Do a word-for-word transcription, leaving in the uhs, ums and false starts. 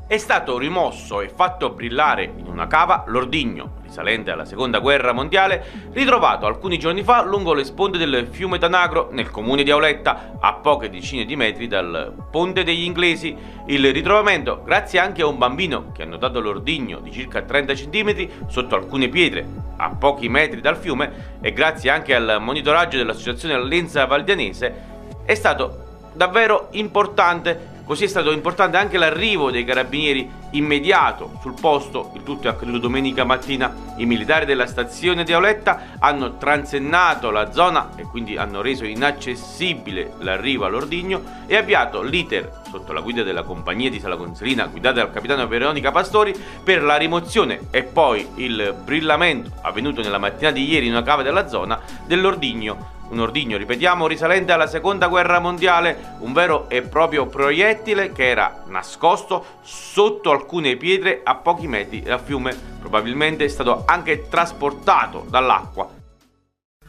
È stato rimosso e fatto brillare in una cava l'ordigno, risalente alla seconda guerra mondiale, ritrovato alcuni giorni fa lungo le sponde del fiume Tanagro nel comune di Auletta, a poche decine di metri dal Ponte degli Inglesi. Il ritrovamento, grazie anche a un bambino che ha notato l'ordigno di circa trenta centimetri sotto alcune pietre a pochi metri dal fiume, e grazie anche al monitoraggio dell'associazione Lenza Valdianese, è stato davvero importante. Così è stato importante anche l'arrivo dei carabinieri immediato sul posto. Il tutto è accaduto domenica mattina. I militari della stazione di Auletta hanno transennato la zona e quindi hanno reso inaccessibile l'arrivo all'ordigno e avviato l'iter sotto la guida della compagnia di Sala Consilina guidata dal capitano Veronica Pastori per la rimozione e poi il brillamento avvenuto nella mattina di ieri in una cava della zona dell'ordigno. Un ordigno, ripetiamo, risalente alla seconda guerra mondiale, un vero e proprio proiettile che era nascosto sotto alcune pietre a pochi metri dal fiume. Probabilmente è stato anche trasportato dall'acqua